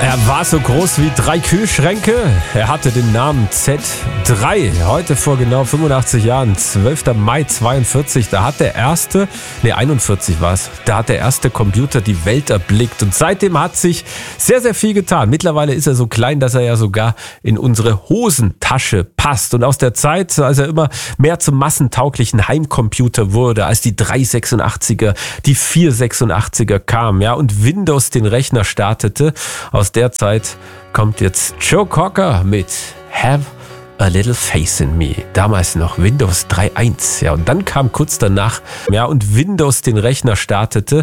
Er war so groß wie 3 Kühlschränke. Er hatte den Namen Z3. Heute vor genau 85 Jahren, 12. Mai 42, da hat der erste, 41 war es, da hat der erste Computer die Welt erblickt. Und seitdem hat sich sehr, sehr viel getan. Mittlerweile ist er so klein, dass er ja sogar in unsere Hosentasche passt. Und aus der Zeit, als er immer mehr zum massentauglichen Heimcomputer wurde, als die 386er, die 486er kamen, ja, und Windows den Rechner startete, aus der Zeit kommt jetzt Joe Cocker mit Have a Little Faith in Me. Damals noch Windows 3.1. Ja, und dann kam kurz danach, ja, und Windows den Rechner startete,